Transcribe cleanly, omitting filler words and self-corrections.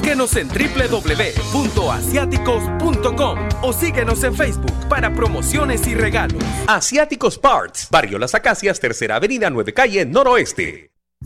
Búsquenos en www.asiaticos.com o síguenos en Facebook para promociones y regalos. Asiáticos Parts, Barrio Las Acacias, Tercera Avenida, 9 Calle, Noroeste.